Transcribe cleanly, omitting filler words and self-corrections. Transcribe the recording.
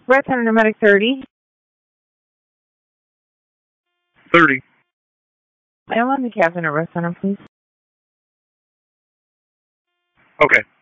Red Center Nomadic 30. 30. I want the captain at Red Center, please. Okay.